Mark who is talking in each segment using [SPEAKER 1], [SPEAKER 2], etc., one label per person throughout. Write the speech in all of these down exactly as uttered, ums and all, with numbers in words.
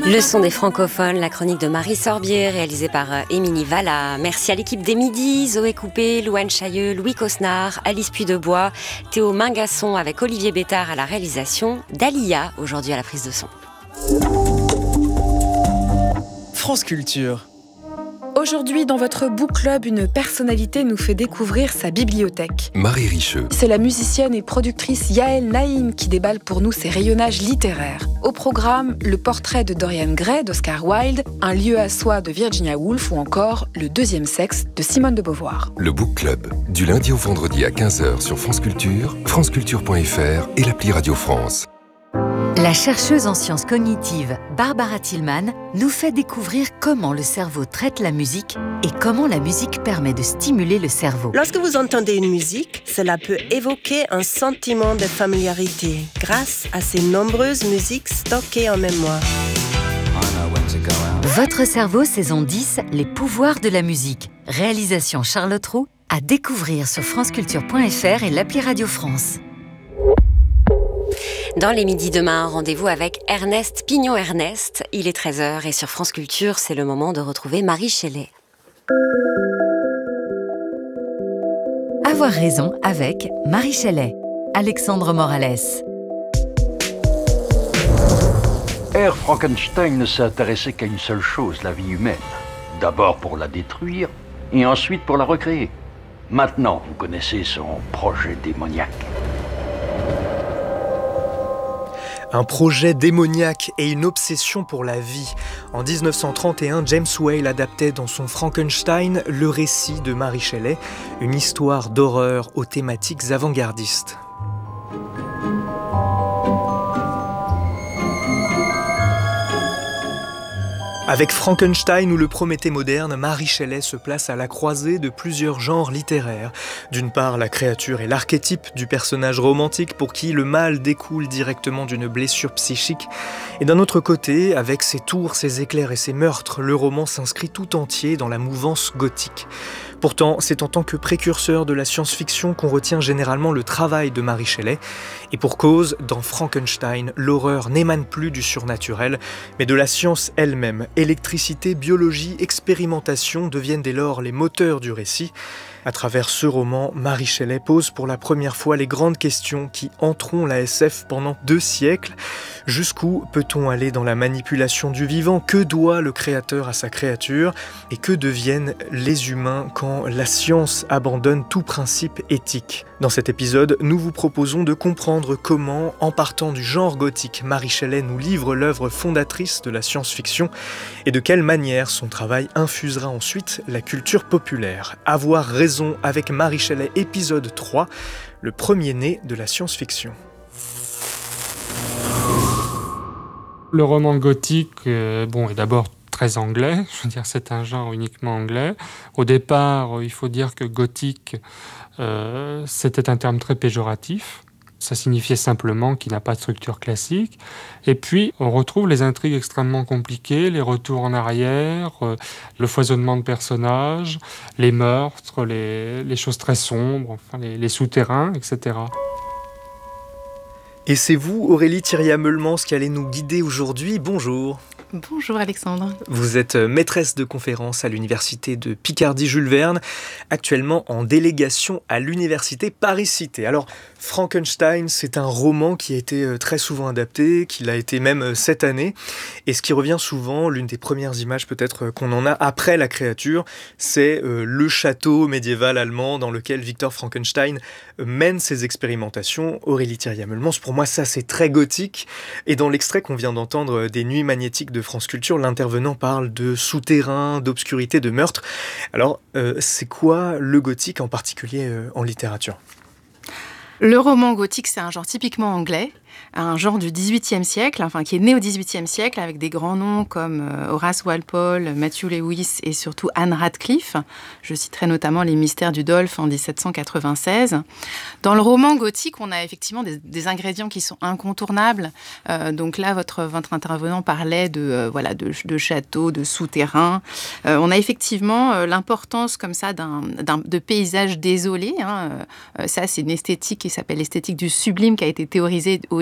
[SPEAKER 1] Le son des francophones, la chronique de Marie Sorbier, réalisée par euh, Émilie Valla. Merci à l'équipe des Midis, Zoé Coupé, Louane Chailleux, Louis Cosnard, Alice Puydebois, Théo Mingasson avec Olivier Bétard à la réalisation, Dalia aujourd'hui à la prise de son.
[SPEAKER 2] France Culture.
[SPEAKER 3] Aujourd'hui, dans votre book club, une personnalité nous fait découvrir sa bibliothèque.
[SPEAKER 4] Marie Richeux.
[SPEAKER 3] C'est la musicienne et productrice Yael Naïm qui déballe pour nous ses rayonnages littéraires. Au programme, le portrait de Dorian Gray d'Oscar Wilde, Un lieu à soi de Virginia Woolf ou encore Le deuxième sexe de Simone de Beauvoir.
[SPEAKER 4] Le book club, du lundi au vendredi à quinze heures sur France Culture, franceculture point f r et l'appli Radio France.
[SPEAKER 5] La chercheuse en sciences cognitives Barbara Tillman nous fait découvrir comment le cerveau traite la musique et comment la musique permet de stimuler le cerveau.
[SPEAKER 6] Lorsque vous entendez une musique, cela peut évoquer un sentiment de familiarité grâce à ces nombreuses musiques stockées en mémoire.
[SPEAKER 5] Votre cerveau, saison dix, les pouvoirs de la musique. Réalisation Charlotte Roux, à découvrir sur franceculture point f r et l'appli Radio France.
[SPEAKER 1] Dans les midis demain, rendez-vous avec Ernest Pignon-Ernest. Il est treize heures et sur France Culture, c'est le moment de retrouver Marie Shelley.
[SPEAKER 5] Avoir raison avec Marie Shelley. Alexandre Morales.
[SPEAKER 7] R. Frankenstein ne s'est intéressé qu'à une seule chose, la vie humaine. D'abord pour la détruire et ensuite pour la recréer. Maintenant, vous connaissez son projet démoniaque.
[SPEAKER 2] Un projet démoniaque et une obsession pour la vie. En dix-neuf cent trente et un, James Whale adaptait dans son Frankenstein le récit de Mary Shelley, une histoire d'horreur aux thématiques avant-gardistes. Avec Frankenstein ou le Prométhée moderne, Mary Shelley se place à la croisée de plusieurs genres littéraires. D'une part, la créature est l'archétype du personnage romantique pour qui le mal découle directement d'une blessure psychique. Et d'un autre côté, avec ses tours, ses éclairs et ses meurtres, le roman s'inscrit tout entier dans la mouvance gothique. Pourtant, c'est en tant que précurseur de la science-fiction qu'on retient généralement le travail de Mary Shelley. Et pour cause, dans Frankenstein, l'horreur n'émane plus du surnaturel, mais de la science elle-même. Électricité, biologie, expérimentation deviennent dès lors les moteurs du récit. À travers ce roman, Mary Shelley pose pour la première fois les grandes questions qui hanteront la S F pendant deux siècles. Jusqu'où peut-on aller dans la manipulation du vivant ? Que doit le créateur à sa créature ? Et que deviennent les humains quand la science abandonne tout principe éthique ? Dans cet épisode, nous vous proposons de comprendre comment, en partant du genre gothique, Mary Shelley nous livre l'œuvre fondatrice de la science-fiction et de quelle manière son travail infusera ensuite la culture populaire. Avoir raison avec Mary Shelley, épisode trois, le premier-né de la science-fiction.
[SPEAKER 8] Le roman gothique, euh, bon, est d'abord très anglais. Je veux dire, c'est un genre uniquement anglais. Au départ, il faut dire que gothique, euh, c'était un terme très péjoratif. Ça signifiait simplement qu'il n'a pas de structure classique. Et puis, on retrouve les intrigues extrêmement compliquées, les retours en arrière, euh, le foisonnement de personnages, les meurtres, les, les choses très sombres, enfin, les, les souterrains, et cetera.
[SPEAKER 2] Et c'est vous, Aurélie Thiriat-Meulemans, qui allez nous guider aujourd'hui. Bonjour.
[SPEAKER 9] Bonjour Alexandre.
[SPEAKER 2] Vous êtes maîtresse de conférences à l'université de Picardie-Jules Verne, actuellement en délégation à l'université Paris-Cité. Alors, Frankenstein, c'est un roman qui a été très souvent adapté, qui l'a été même cette année. Et ce qui revient souvent, l'une des premières images peut-être qu'on en a après la créature, c'est euh, le château médiéval allemand dans lequel Victor Frankenstein mène ses expérimentations. Aurélie Thiriat-Meulemans, pour moi, ça c'est très gothique. Et dans l'extrait qu'on vient d'entendre des Nuits magnétiques de France Culture, l'intervenant parle de souterrain, d'obscurité, de meurtre. Alors, euh, c'est quoi le gothique en particulier euh, en littérature ?
[SPEAKER 9] Le roman gothique, c'est un genre typiquement anglais, un genre du dix-huitième siècle, enfin qui est né au dix-huitième siècle avec des grands noms comme Horace Walpole, Matthew Lewis et surtout Anne Radcliffe. Je citerai notamment Les Mystères du Dolph en dix-sept cent quatre-vingt-seize. Dans le roman gothique, on a effectivement des, des ingrédients qui sont incontournables. Euh, donc là, votre, votre intervenant parlait de, euh, voilà, de, de châteaux, de souterrains. Euh, on a effectivement euh, l'importance comme ça d'un, d'un, de paysages désolés. Hein. Euh, ça, c'est une esthétique qui s'appelle l'esthétique du sublime qui a été théorisée au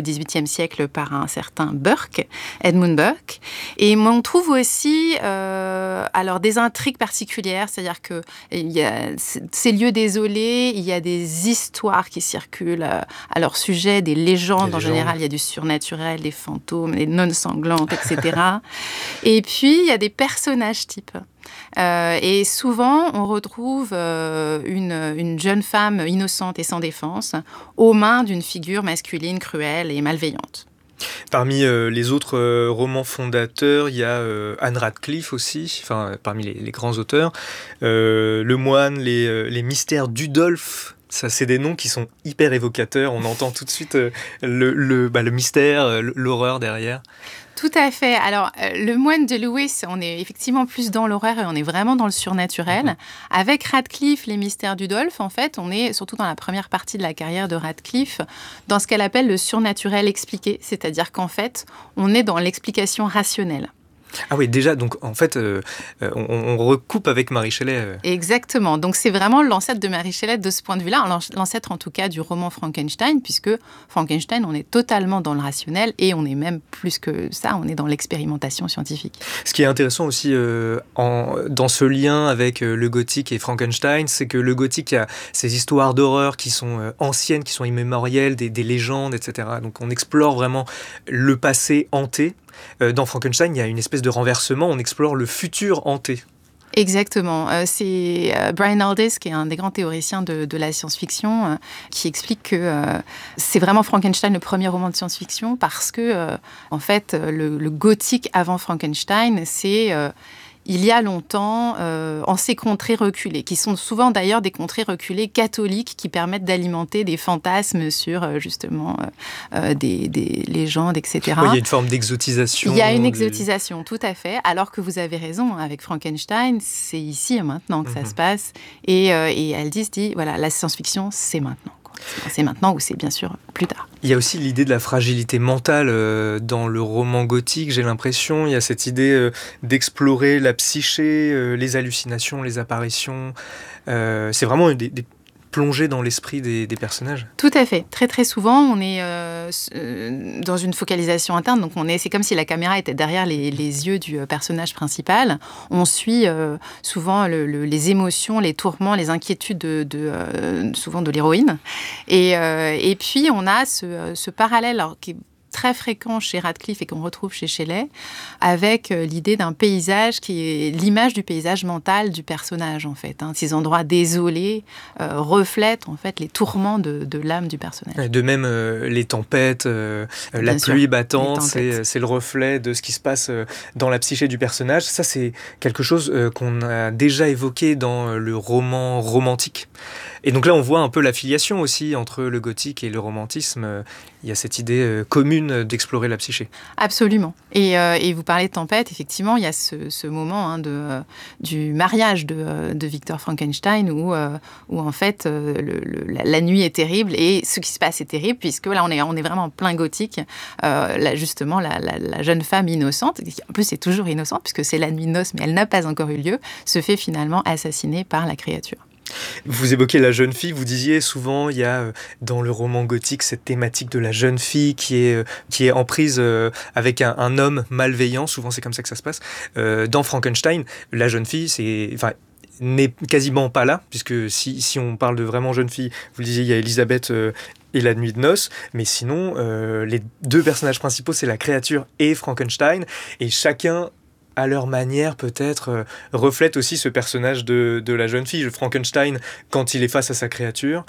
[SPEAKER 9] dix-huitième siècle par un certain Burke, Edmund Burke. Et on trouve aussi euh, alors des intrigues particulières, c'est-à-dire que il y a ces lieux désolés, il y a des histoires qui circulent à leur sujet, des légendes en général, il y a du surnaturel, des fantômes, des nonnes sanglantes, et cetera. Et puis il y a des personnages types. Euh, et souvent, on retrouve euh, une, une jeune femme innocente et sans défense aux mains d'une figure masculine cruelle et malveillante.
[SPEAKER 2] Parmi euh, les autres euh, romans fondateurs, il y a euh, Anne Radcliffe aussi, enfin, parmi les, les grands auteurs. Euh, Le Moine, les, euh, les mystères d'Udolphe. Ça, c'est des noms qui sont hyper évocateurs. On entend tout de suite euh, le, le, bah, le mystère, l'horreur derrière.
[SPEAKER 9] Tout à fait. Alors, euh, Le Moine de Lewis, on est effectivement plus dans l'horreur et on est vraiment dans le surnaturel. Mmh. Avec Radcliffe, les mystères d'Udolphe, en fait, on est surtout dans la première partie de la carrière de Radcliffe, dans ce qu'elle appelle le surnaturel expliqué, c'est-à-dire qu'en fait, on est dans l'explication rationnelle.
[SPEAKER 2] Ah oui, déjà, donc en fait, euh, on, on recoupe avec Mary Shelley. Euh.
[SPEAKER 9] Exactement. Donc c'est vraiment l'ancêtre de Mary Shelley de ce point de vue-là, l'ancêtre en tout cas du roman Frankenstein, puisque Frankenstein, on est totalement dans le rationnel et on est même plus que ça, on est dans l'expérimentation scientifique.
[SPEAKER 2] Ce qui est intéressant aussi euh, en, dans ce lien avec euh, le gothique et Frankenstein, c'est que le gothique a ces histoires d'horreur qui sont euh, anciennes, qui sont immémorielles, des, des légendes, et cetera. Donc on explore vraiment le passé hanté. Dans Frankenstein, il y a une espèce de renversement, on explore le futur hanté.
[SPEAKER 9] Exactement. Euh, c'est euh, Brian Aldiss, qui est un des grands théoriciens de, de la science-fiction, euh, qui explique que euh, c'est vraiment Frankenstein le premier roman de science-fiction parce que, euh, en fait, le, le gothique avant Frankenstein, c'est... Euh, il y a longtemps, euh, en ces contrées reculées, qui sont souvent d'ailleurs des contrées reculées catholiques qui permettent d'alimenter des fantasmes sur euh, justement euh, des, des légendes, et cetera.
[SPEAKER 2] Oui, il y a une forme d'exotisation.
[SPEAKER 9] Il y a une exotisation, tout à fait. Alors que vous avez raison, avec Frankenstein, c'est ici et maintenant que mm-hmm. ça se passe. Et, euh, et Aldis dit, voilà, la science-fiction, c'est maintenant. C'est maintenant ou c'est bien sûr plus tard.
[SPEAKER 2] Il y a aussi l'idée de la fragilité mentale euh, dans le roman gothique, j'ai l'impression. Il y a cette idée euh, d'explorer la psyché, euh, les hallucinations, les apparitions. Euh, c'est vraiment des, des plongées dans l'esprit des, des personnages.
[SPEAKER 9] Tout à fait. Très très souvent, on est euh, euh, dans une focalisation interne. Donc on est, c'est comme si la caméra était derrière les, les yeux du personnage principal. On suit euh, souvent le, le, les émotions, les tourments, les inquiétudes de, de, euh, souvent de l'héroïne. Et, euh, et puis on a ce, ce parallèle alors, qui est très fréquent chez Radcliffe et qu'on retrouve chez Shelley, avec euh, l'idée d'un paysage qui est l'image du paysage mental du personnage, en fait. Hein. Ces endroits désolés euh, reflètent, en fait, les tourments de, de l'âme du personnage.
[SPEAKER 2] De même, euh, les tempêtes, euh, la pluie sûr, battante, c'est, c'est le reflet de ce qui se passe euh, dans la psyché du personnage. Ça, c'est quelque chose euh, qu'on a déjà évoqué dans le roman romantique. Et donc là, on voit un peu la filiation aussi entre le gothique et le romantisme. Il y a cette idée euh, commune d'explorer la psyché.
[SPEAKER 9] Absolument. Et, euh, et vous parlez de tempête, effectivement, il y a ce, ce moment hein, de, euh, du mariage de, de Victor Frankenstein où, euh, où en fait, euh, le, le, la, la nuit est terrible et ce qui se passe est terrible puisque là, on est, on est vraiment en plein gothique. Euh, là, justement, la, la, la jeune femme innocente, qui en plus est toujours innocente puisque c'est la nuit de noces, mais elle n'a pas encore eu lieu, se fait finalement assassiner par la créature.
[SPEAKER 2] Vous évoquez la jeune fille, vous disiez souvent il y a dans le roman gothique cette thématique de la jeune fille qui est, qui est en prise avec un, un homme malveillant, souvent c'est comme ça que ça se passe. Euh, dans Frankenstein, la jeune fille c'est, enfin, n'est quasiment pas là, puisque si, si on parle de vraiment jeune fille, vous le disiez, il y a Elisabeth euh, et la nuit de noces, mais sinon euh, les deux personnages principaux c'est la créature et Frankenstein, et chacun à leur manière, peut-être, euh, reflète aussi ce personnage de, de la jeune fille. Frankenstein, quand il est face à sa créature,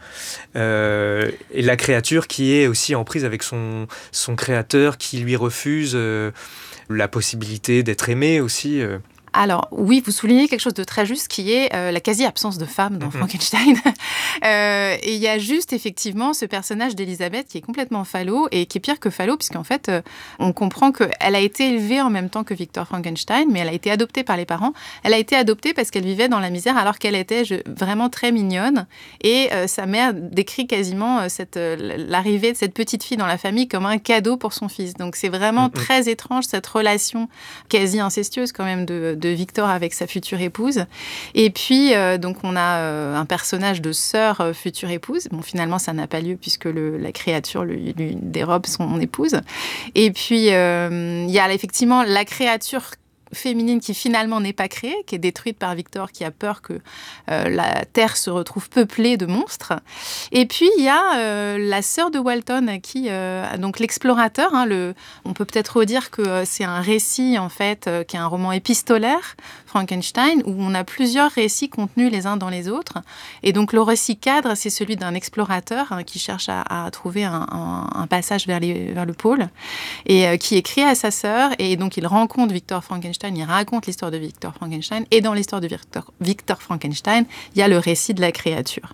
[SPEAKER 2] euh, et la créature qui est aussi en prise avec son, son créateur, qui lui refuse euh, la possibilité d'être aimé aussi. Euh.
[SPEAKER 9] Alors, oui, vous soulignez quelque chose de très juste qui est euh, la quasi-absence de femme dans mmh. Frankenstein. euh, et il y a juste, effectivement, ce personnage d'Elisabeth qui est complètement falot et qui est pire que falot, puisqu'en fait, euh, on comprend qu'elle a été élevée en même temps que Victor Frankenstein, mais elle a été adoptée par les parents. Elle a été adoptée parce qu'elle vivait dans la misère alors qu'elle était je, vraiment très mignonne. Et euh, sa mère décrit quasiment euh, cette, euh, l'arrivée de cette petite fille dans la famille comme un cadeau pour son fils. Donc, c'est vraiment mmh. très étrange, cette relation quasi incestueuse quand même de de de Victor avec sa future épouse. Et puis, euh, donc, on a euh, un personnage de sœur euh, future épouse. Bon, finalement, ça n'a pas lieu puisque le, la créature lui, lui dérobe son épouse. Et puis, euh, il y a effectivement la créature féminine qui finalement n'est pas créée, qui est détruite par Victor, qui a peur que euh, la Terre se retrouve peuplée de monstres. Et puis il y a euh, la sœur de Walton, qui euh, donc l'explorateur. Hein, le, on peut peut-être redire que euh, c'est un récit en fait, euh, qui est un roman épistolaire, Frankenstein, où on a plusieurs récits contenus les uns dans les autres. Et donc le récit cadre, c'est celui d'un explorateur hein, qui cherche à, à trouver un, un, un passage vers, les, vers le pôle et euh, qui écrit à sa sœur. Et donc il rencontre Victor Frankenstein. Il raconte l'histoire de Victor Frankenstein. Et dans l'histoire de Victor, Victor Frankenstein, il y a le récit de la créature.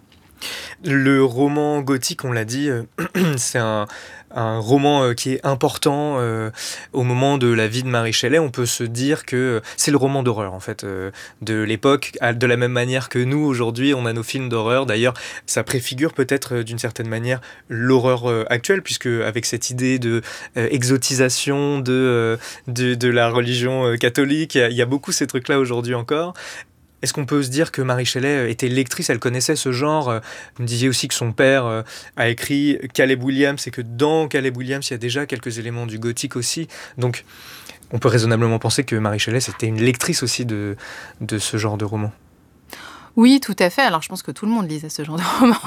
[SPEAKER 2] Le roman gothique, on l'a dit, euh, c'est un, un roman euh, qui est important euh, au moment de la vie de Mary Shelley. On peut se dire que c'est le roman d'horreur, en fait, euh, de l'époque, de la même manière que nous, aujourd'hui, on a nos films d'horreur. D'ailleurs, ça préfigure peut-être, euh, d'une certaine manière, l'horreur euh, actuelle, puisque avec cette idée de euh, exotisation de, euh, de, de la religion euh, catholique, il y, y a beaucoup ces trucs-là aujourd'hui encore. Est-ce qu'on peut se dire que Mary Shelley était lectrice, elle connaissait ce genre? Vous me disiez aussi que son père a écrit Caleb Williams et que dans Caleb Williams, il y a déjà quelques éléments du gothique aussi. Donc, on peut raisonnablement penser que Mary Shelley, c'était une lectrice aussi de, de ce genre de roman.
[SPEAKER 9] Oui, tout à fait. Alors, je pense que tout le monde lisait ce genre de roman.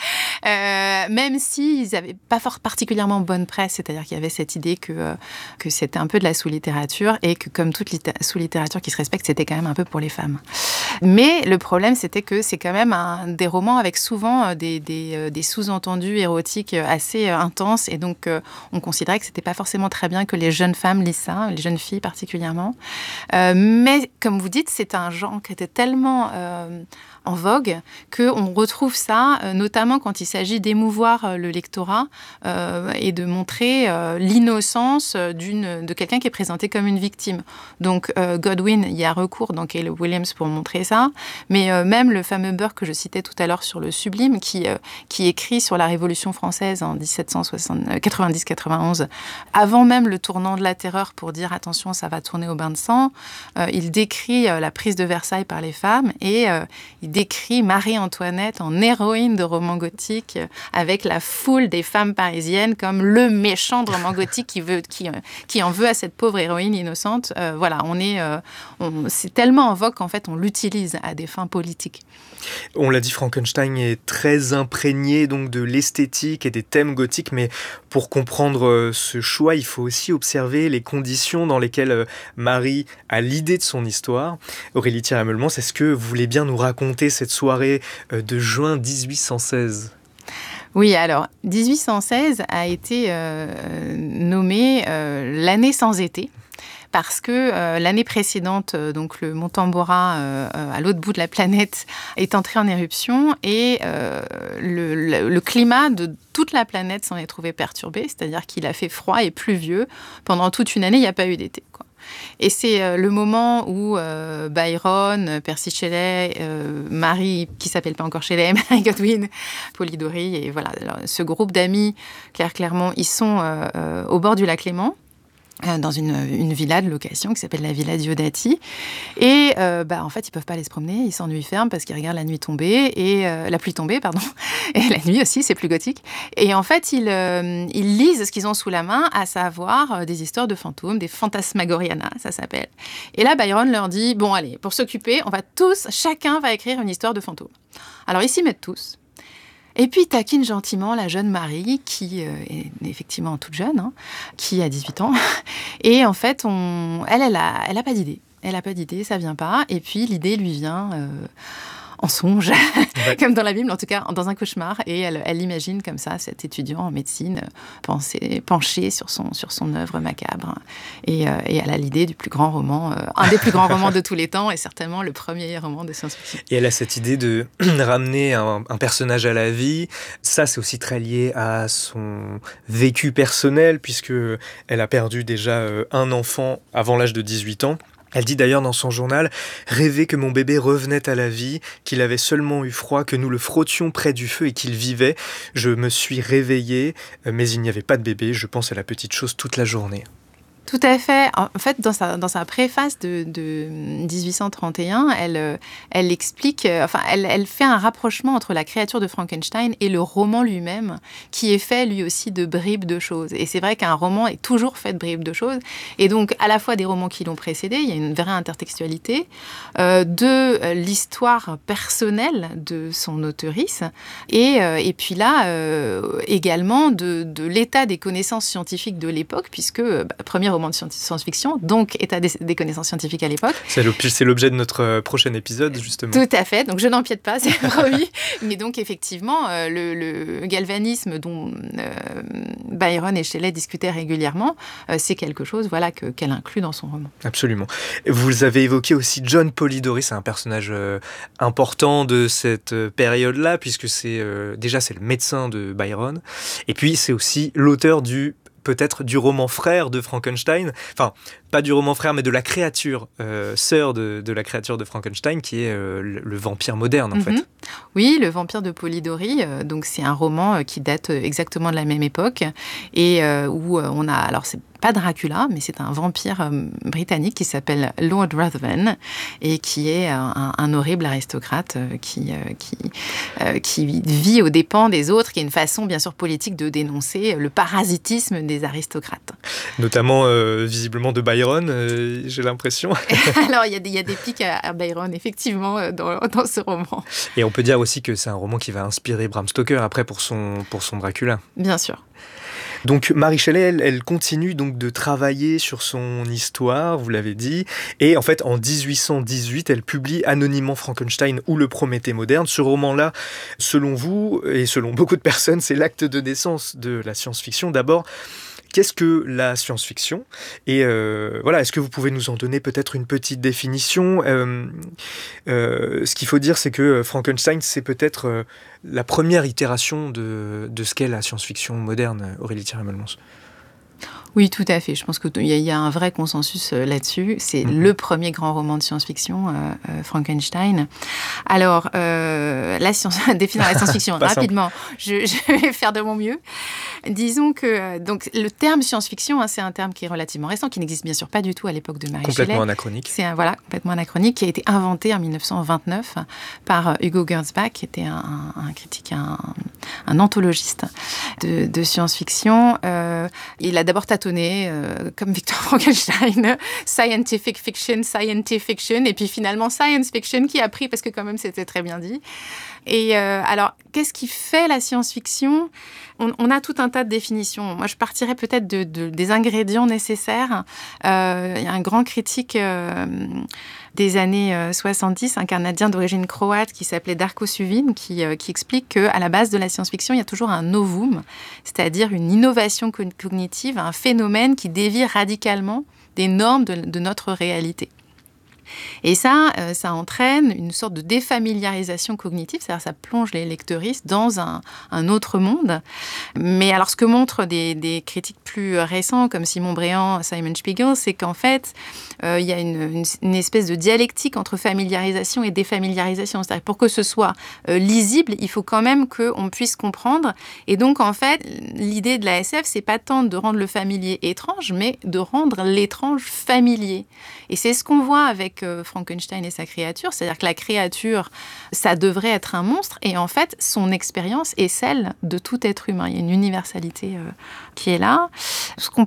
[SPEAKER 9] euh, même s'ils n'avaient pas fort particulièrement bonne presse, c'est-à-dire qu'il y avait cette idée que, euh, que c'était un peu de la sous-littérature et que, comme toute litté- sous-littérature qui se respecte, c'était quand même un peu pour les femmes. Mais le problème, c'était que c'est quand même un, des romans avec souvent des, des, euh, des sous-entendus érotiques assez euh, intenses. Et donc, euh, on considérait que c'était pas forcément très bien que les jeunes femmes lisent ça, les jeunes filles particulièrement. Euh, mais, comme vous dites, c'est un genre qui était tellement... Euh, en vogue, qu'on retrouve ça, euh, notamment quand il s'agit d'émouvoir euh, le lectorat euh, et de montrer euh, l'innocence d'une, de quelqu'un qui est présenté comme une victime. Donc euh, Godwin, il y a recours dans Caleb Williams pour montrer ça, mais euh, même le fameux Burke que je citais tout à l'heure sur le Sublime, qui, euh, qui écrit sur la Révolution française en dix-sept cent quatre-vingt-dix quatre-vingt-onze, avant même le tournant de la terreur pour dire attention, ça va tourner au bain de sang, euh, il décrit euh, la prise de Versailles par les femmes et euh, il décrit Marie-Antoinette en héroïne de roman gothique avec la foule des femmes parisiennes comme le méchant de roman gothique qui, veut, qui, qui en veut à cette pauvre héroïne innocente. Euh, voilà, on est, euh, on, c'est tellement en vogue qu'en fait on l'utilise à des fins politiques.
[SPEAKER 2] On l'a dit, Frankenstein est très imprégné donc de l'esthétique et des thèmes gothiques, mais pour comprendre ce choix, il faut aussi observer les conditions dans lesquelles Marie a l'idée de son histoire. Aurélie Thierry-Meulemans, est-ce que vous voulez bien nous raconter cette soirée de juin dix-huit cent seize ?
[SPEAKER 9] Oui, alors, dix-huit cent seize a été euh, nommée euh, l'année sans été. Parce que euh, l'année précédente, euh, donc le mont Tambora, euh, à l'autre bout de la planète, est entré en éruption et euh, le, le, le climat de toute la planète s'en est trouvé perturbé, c'est-à-dire qu'il a fait froid et pluvieux. Pendant toute une année, il n'y a pas eu d'été, quoi. Et c'est euh, le moment où euh, Byron, Percy Shelley, euh, Marie, qui ne s'appelle pas encore Shelley, Mary Godwin, Polidori, et voilà, alors, ce groupe d'amis, Claire Clermont, ils sont euh, euh, au bord du lac Léman, dans une, une villa de location qui s'appelle la villa Diodati. Et euh, bah, en fait, ils ne peuvent pas aller se promener, ils s'ennuient ferme parce qu'ils regardent la nuit tomber, et euh, la pluie tomber, pardon, et la nuit aussi, c'est plus gothique. Et en fait, ils, euh, ils lisent ce qu'ils ont sous la main, à savoir euh, des histoires de fantômes, des Phantasmagoriana, ça s'appelle. Et là, Byron leur dit, bon allez, pour s'occuper, on va tous, chacun va écrire une histoire de fantômes. Alors, ils s'y mettent tous. Et puis, taquine gentiment la jeune Marie, qui euh, est effectivement toute jeune, hein, qui a dix-huit ans. Et en fait, on... elle, elle a, elle a pas d'idée. Elle a pas d'idée, ça vient pas. Et puis, l'idée lui vient euh, en songe, ouais. Comme dans la Bible, en tout cas, dans un cauchemar. Et elle, elle imagine comme ça cet étudiant en médecine pensé, penché sur son, sur son œuvre macabre. Et, euh, et elle a l'idée du plus grand roman, euh, un des plus grands romans de tous les temps, et certainement le premier roman de science-fiction.
[SPEAKER 2] Et elle a cette idée de ramener un, un personnage à la vie. Ça, c'est aussi très lié à son vécu personnel, puisque elle a perdu déjà euh, un enfant avant l'âge de dix-huit ans. Elle dit d'ailleurs dans son journal « Rêver que mon bébé revenait à la vie, qu'il avait seulement eu froid, que nous le frottions près du feu et qu'il vivait. Je me suis réveillée, mais il n'y avait pas de bébé. Je pense à la petite chose toute la journée. »
[SPEAKER 9] Tout à fait. En fait, dans sa, dans sa préface de, de dix-huit cent trente et un, elle, elle explique, enfin, elle, elle fait un rapprochement entre la créature de Frankenstein et le roman lui-même, qui est fait lui aussi de bribes de choses. Et c'est vrai qu'un roman est toujours fait de bribes de choses. Et donc, à la fois des romans qui l'ont précédé, il y a une vraie intertextualité, euh, de l'histoire personnelle de son auteurice, et, euh, et puis là, euh, également de, de l'état des connaissances scientifiques de l'époque, puisque, bah, premier roman de science-fiction, donc état des, des connaissances scientifiques à l'époque.
[SPEAKER 2] C'est, le, c'est l'objet de notre prochain épisode, justement.
[SPEAKER 9] Tout à fait, donc je n'empiète pas, c'est promis. Mais donc, effectivement, euh, le, le galvanisme dont euh, Byron et Shelley discutaient régulièrement, euh, c'est quelque chose voilà, que, qu'elle inclut dans son roman.
[SPEAKER 2] Absolument. Vous avez évoqué aussi John Polidori, c'est un personnage euh, important de cette période-là, puisque c'est euh, déjà c'est le médecin de Byron, et puis c'est aussi l'auteur du peut-être du roman frère de Frankenstein, enfin pas du roman frère mais de la créature, euh, sœur de, de la créature de Frankenstein, qui est euh, le, le vampire moderne en mm-hmm. fait.
[SPEAKER 9] Oui, le vampire de Polidori, euh, donc c'est un roman euh, qui date exactement de la même époque et euh, où euh, on a, alors c'est pas Dracula, mais c'est un vampire euh, britannique qui s'appelle Lord Ruthven et qui est euh, un, un horrible aristocrate euh, qui, euh, qui, euh, qui vit aux dépens des autres, qui est une façon bien sûr politique de dénoncer le parasitisme des aristocrates.
[SPEAKER 2] Notamment euh, visiblement de Byron, euh, j'ai l'impression.
[SPEAKER 9] Alors il y, y a des pics à, à Byron effectivement euh, dans, dans ce roman.
[SPEAKER 2] Et on peut dire aussi que c'est un roman qui va inspirer Bram Stoker après pour son, pour son Dracula.
[SPEAKER 9] Bien sûr.
[SPEAKER 2] Donc Mary Shelley, elle, elle continue donc de travailler sur son histoire, vous l'avez dit, et en fait en dix-huit cent dix-huit, elle publie anonymement Frankenstein ou le Prométhée moderne. Ce roman-là, selon vous et selon beaucoup de personnes, c'est l'acte de naissance de la science-fiction. D'abord, qu'est-ce que la science-fiction ? Et euh, voilà, est-ce que vous pouvez nous en donner peut-être une petite définition ? euh, euh, Ce qu'il faut dire, c'est que Frankenstein, c'est peut-être euh, la première itération de, de ce qu'est la science-fiction moderne, Aurélie Thierry-Molmans.
[SPEAKER 9] Oui, tout à fait. Je pense qu'il y, y a un vrai consensus euh, là-dessus. C'est mmh. le premier grand roman de science-fiction, euh, euh, Frankenstein. Alors, euh, la science, définir la science-fiction rapidement, je, je vais faire de mon mieux. Disons que euh, donc, le terme science-fiction, hein, c'est un terme qui est relativement récent, qui n'existe bien sûr pas du tout à l'époque de Mary Shelley.
[SPEAKER 2] Complètement anachronique.
[SPEAKER 9] C'est un, voilà, complètement anachronique, qui a été inventé en dix-neuf cent vingt-neuf par euh, Hugo Gernsback, qui était un, un, un critique, un, un anthologiste de, de science-fiction. Euh, il a d'abord tâtonné, euh, comme Victor Frankenstein, scientific fiction, scientific fiction, et puis finalement science fiction qui a pris, parce que quand même c'était très bien dit. Et euh, alors, qu'est-ce qui fait la science-fiction ? on, on a tout un tas de définitions. Moi, je partirais peut-être de, de, des ingrédients nécessaires. Euh, il y a un grand critique euh, des années euh, soixante-dix, un Canadien d'origine croate qui s'appelait Darko Suvin, qui, euh, qui explique qu'à la base de la science-fiction, il y a toujours un novum, c'est-à-dire une innovation cognitive, un phénomène qui dévie radicalement des normes de, de notre réalité. Et ça, euh, ça entraîne une sorte de défamiliarisation cognitive, c'est-à-dire ça plonge les lecteuristes dans un, un autre monde. Mais alors, ce que montrent des, des critiques plus récents, comme Simon Bréant, Simon Spiegel, c'est qu'en fait, euh, il y a une, une, une espèce de dialectique entre familiarisation et défamiliarisation. C'est-à-dire pour que ce soit euh, lisible, il faut quand même qu'on puisse comprendre. Et donc, en fait, l'idée de la S F, c'est pas tant de rendre le familier étrange, mais de rendre l'étrange familier. Et c'est ce qu'on voit avec euh, Frankenstein et sa créature, c'est-à-dire que la créature, ça devrait être un monstre, et en fait, son expérience est celle de tout être humain. Il y a une universalité euh, qui est là. Ce qu'on